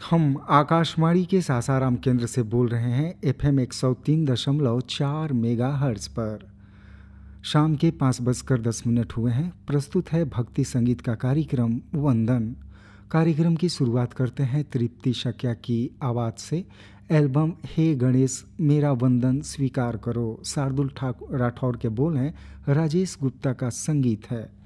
हम आकाशवाणी के सासाराम केंद्र से बोल रहे हैं एफएम 103.4 मेगाहर्ट्ज पर। शाम के 5:10 हुए हैं। प्रस्तुत है भक्ति संगीत का कार्यक्रम वंदन। कार्यक्रम की शुरुआत करते हैं तृप्ति शक्या की आवाज़ से। एल्बम हे गणेश मेरा वंदन स्वीकार करो, शार्दुल राठौर के बोल हैं, राजेश गुप्ता का संगीत है।